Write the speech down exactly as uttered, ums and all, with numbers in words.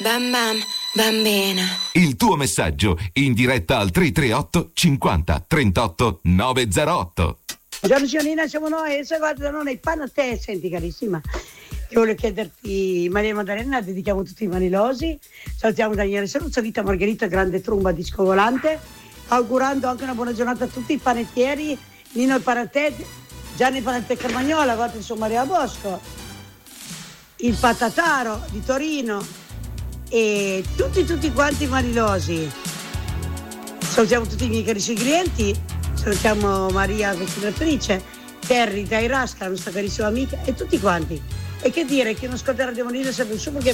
Bam bam, bambina. Il tuo messaggio in diretta al tre tre otto cinquanta trentotto novecentotto. Buongiorno signorina, siamo noi, e se guarda da noi, panno a te, senti carissima. Io voglio chiederti, Maria Maddalena, dedichiamo tutti i manilosi, salutiamo Daniele Saluzzo, Vita Margherita, Grande Trumba, Disco Volante, augurando anche una buona giornata a tutti i panettieri, Nino il Panetè, Gianni Panetè Carmagnola, a volte insomma Maria Bosco, il Patataro di Torino e tutti tutti quanti i manilosi. Salutiamo tutti i miei carissimi clienti, salutiamo Maria vestitatrice, Terry Dairasca, la nostra carissima amica, e tutti quanti. E che dire, che non ascolta Radio Molino sempre su perché